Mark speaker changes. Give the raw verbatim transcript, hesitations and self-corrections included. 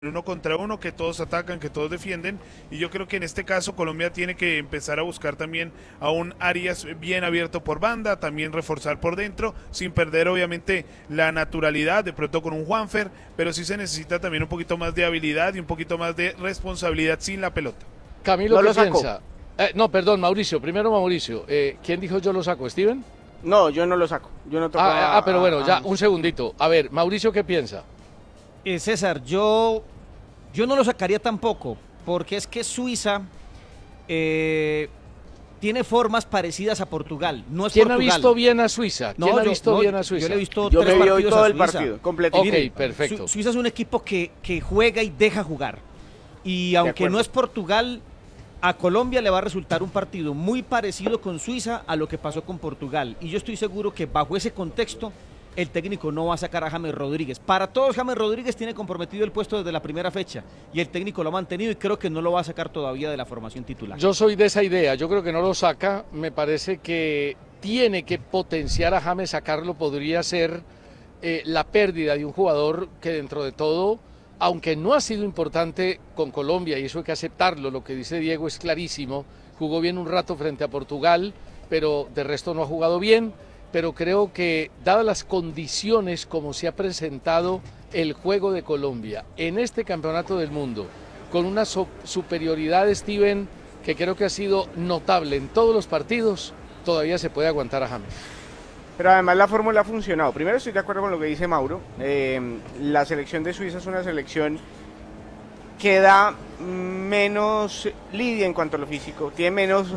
Speaker 1: uno contra uno, que todos atacan, que todos defienden, y yo creo que en este caso Colombia tiene que empezar a buscar también a un Arias bien abierto por banda, también reforzar por dentro, sin perder obviamente la naturalidad, de pronto con un Juanfer, pero sí se necesita también un poquito más de habilidad y un poquito más de responsabilidad sin la pelota.
Speaker 2: Camilo,
Speaker 3: No
Speaker 2: ¿qué
Speaker 3: lo saco.
Speaker 2: piensa? Eh, no, perdón, Mauricio, primero Mauricio. Eh, ¿Quién dijo yo lo saco, Steven?
Speaker 3: No, yo no lo saco. Yo no toco
Speaker 2: Ah,
Speaker 3: a,
Speaker 2: ah, pero bueno,
Speaker 3: a-
Speaker 2: ya,
Speaker 3: a-
Speaker 2: un segundito. A ver, Mauricio, ¿qué piensa?
Speaker 4: Eh, César, yo, yo no lo sacaría tampoco, porque es que Suiza eh, tiene formas parecidas a Portugal. No es
Speaker 2: ¿Quién ha
Speaker 4: Portugal.
Speaker 2: visto bien a Suiza?
Speaker 4: No,
Speaker 2: ¿Quién ha
Speaker 4: yo-
Speaker 2: visto
Speaker 4: no,
Speaker 2: bien a
Speaker 4: Yo
Speaker 2: Suiza?
Speaker 4: le he visto
Speaker 3: Yo
Speaker 4: tres
Speaker 3: me vi hoy
Speaker 4: partidos
Speaker 3: todo
Speaker 4: a
Speaker 3: el
Speaker 4: Suiza.
Speaker 3: partido, completito.
Speaker 2: Ok,
Speaker 4: Mire,
Speaker 2: perfecto.
Speaker 4: Su- Suiza es un equipo que, que juega y deja jugar. Y aunque
Speaker 3: acuerdo.
Speaker 4: no es Portugal, a Colombia le va a resultar un partido muy parecido con Suiza a lo que pasó con Portugal. Y yo estoy seguro que bajo ese contexto el técnico no va a sacar a James Rodríguez. Para todos, James Rodríguez tiene comprometido el puesto desde la primera fecha y el técnico lo ha mantenido y creo que no lo va a sacar todavía de la formación titular.
Speaker 2: Yo soy de esa idea, yo creo que no lo saca, me parece que tiene que potenciar a James, sacarlo podría ser eh, la pérdida de un jugador que dentro de todo, aunque no ha sido importante con Colombia, y eso hay que aceptarlo, lo que dice Diego es clarísimo, jugó bien un rato frente a Portugal, pero de resto no ha jugado bien, pero creo que dadas las condiciones como se ha presentado el juego de Colombia en este campeonato del mundo, con una so- superioridad, Steven, que creo que ha sido notable en todos los partidos, todavía se puede aguantar a James.
Speaker 3: Pero además la fórmula ha funcionado. Primero estoy de acuerdo con lo que dice Mauro. Eh, la selección de Suiza es una selección que da menos lidia en cuanto a lo físico. Tiene menos